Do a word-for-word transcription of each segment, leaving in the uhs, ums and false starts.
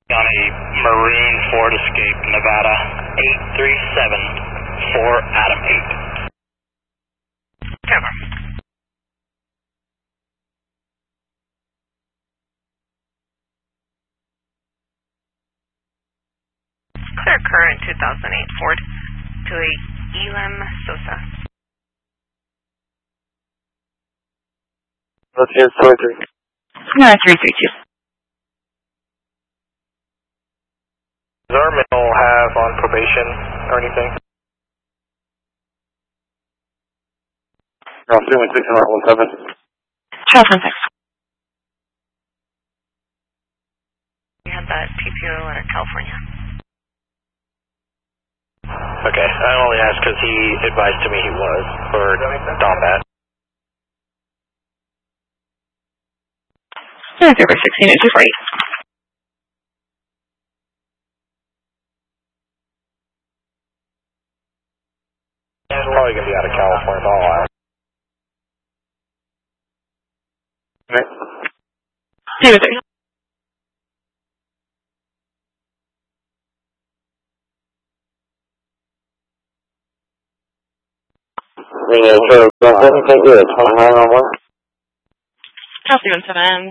On a maroon Ford Escape, Nevada, eight three seven four Adam eight. Cover. Clear current two thousand eight Ford to a Elam Sosa. Let's hear twenty-three. No, three three two. Does our male have on probation or anything? No, three one six and one seven. Charles one six. We had that P P O out of California. Okay, I only asked because he advised to me he was for Dombat. No, zero sixteen two four eight. He's probably going to be out of California, but I'll ask. Zero three. Yeah, sure. Let me take you at twenty-nine on one. Chelsea one seven.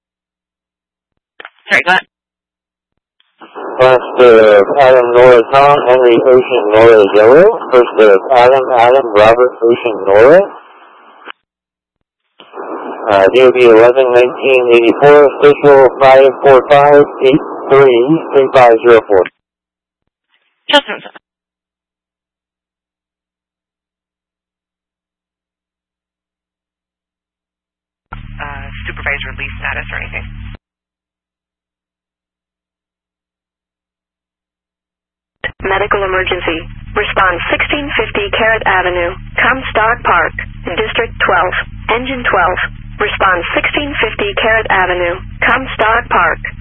Sorry, go ahead. First of Adam Nora Tom, Henry Ocean Nora Zero. First of Adam Adam Robert Ocean Nora. Uh, D O B eleven nineteen eighty-four, official five four five eight three three five zero four. Chelsea one seven. Uh, supervisor lease status or anything. Medical emergency. Respond sixteen fifty Carrot Avenue, Comstock Park, District twelve, Engine twelve. Respond sixteen fifty Carrot Avenue, Comstock Park.